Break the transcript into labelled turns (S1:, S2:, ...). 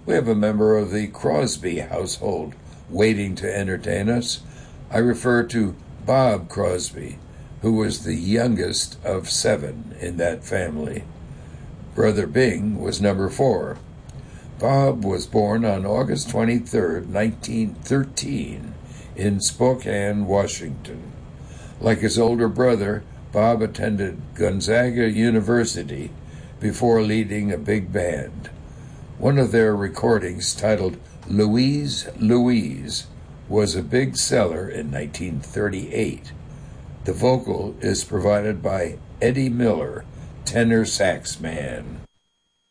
S1: We have a member of the Crosby household waiting to entertain us. I refer to Bob Crosby, who was the youngest of 7 in that family. Brother Bing was number 4. Bob was born on August 23, 1913, in Spokane, Washington. Like his older brother, Bob attended Gonzaga University before leading a big band. One of their recordings, titled Louise, Louise, was a big seller in 1938. The vocal is provided by Eddie Miller, tenor sax man.